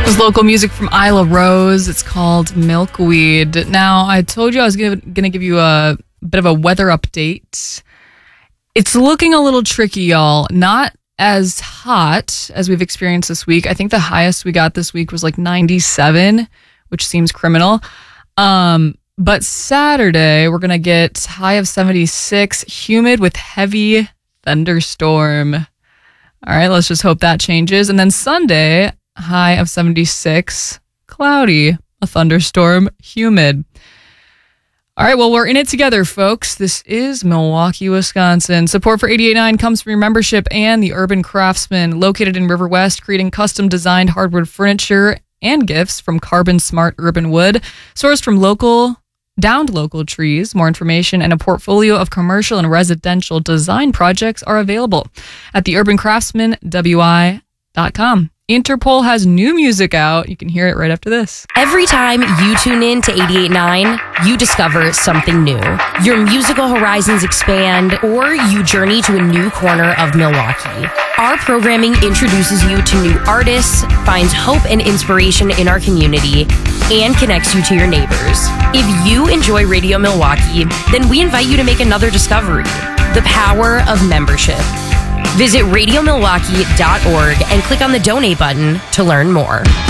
Local music from Isla Rose. It's called Milkweed. Now, I told you I was going to give you a bit of a weather update. It's looking a little tricky, y'all. Not as hot as we've experienced this week. I think the highest we got this week was like 97, which seems criminal. But Saturday, we're going to get high of 76, humid with heavy thunderstorm. All right, let's just hope that changes. And then Sunday, high of 76, cloudy, a thunderstorm, humid. All right, well, we're in it together, folks. This is Milwaukee, Wisconsin. Support for 88.9 comes from your membership and the Urban Craftsman, located in River West, creating custom-designed hardwood furniture and gifts from Carbon Smart Urban Wood, sourced from downed local trees. More information and a portfolio of commercial and residential design projects are available at theurbancraftsmanwi.com. Interpol has new music out. You can hear it right after this. Every time you tune in to 88.9, you discover something new. Your musical horizons expand, or you journey to a new corner of Milwaukee. Our programming introduces you to new artists, finds hope and inspiration in our community, and connects you to your neighbors. If you enjoy Radio Milwaukee, then we invite you to make another discovery: the power of membership. Visit radiomilwaukee.org and click on the donate button to learn more.